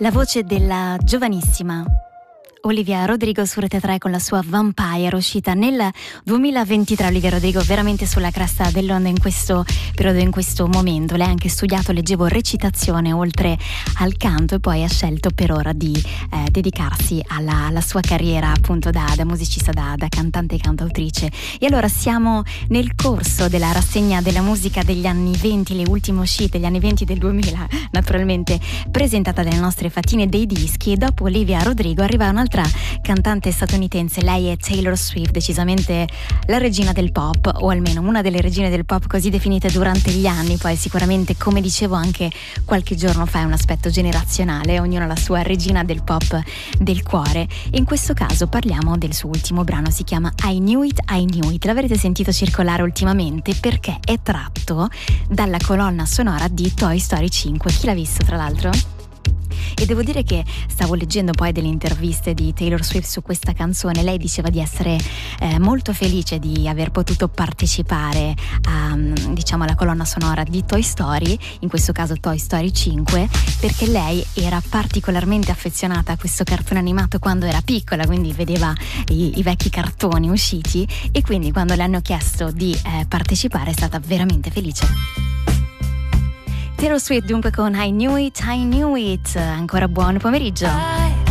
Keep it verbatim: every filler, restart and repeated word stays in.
La voce della giovanissima Olivia Rodrigo su Rete tre con la sua Vampire, uscita nel duemilaventitré. Olivia Rodrigo veramente sulla cresta dell'onda in questo periodo, in questo momento. Lei ha anche studiato, leggevo, recitazione oltre al canto, e poi ha scelto per ora di eh, dedicarsi alla, alla sua carriera appunto da, da musicista, da, da cantante e cantautrice. E allora siamo nel corso della rassegna della musica degli anni venti, le ultime uscite, gli anni venti del duemila, naturalmente presentata dalle nostre fatine dei dischi. E dopo Olivia Rodrigo arriva un'altra cantante statunitense. Lei è Taylor Swift, decisamente la regina del pop, o almeno una delle regine del pop così definite durante gli anni. Poi sicuramente, come dicevo anche qualche giorno fa, è un aspetto generazionale, ognuno ha la sua regina del pop del cuore. In questo caso parliamo del suo ultimo brano, si chiama I Knew It, I Knew It. L'avrete sentito circolare ultimamente perché è tratto dalla colonna sonora di Toy Story cinque. Chi l'ha visto, tra l'altro? E devo dire che stavo leggendo poi delle interviste di Taylor Swift su questa canzone. Lei diceva di essere eh, molto felice di aver potuto partecipare a, diciamo, alla colonna sonora di Toy Story, in questo caso Toy Story cinque, perché lei era particolarmente affezionata a questo cartone animato quando era piccola, quindi vedeva i, i vecchi cartoni usciti, e quindi quando le hanno chiesto di eh, partecipare è stata veramente felice. Taylor Swift dunque con I Knew It, I Knew It. Ancora buon pomeriggio.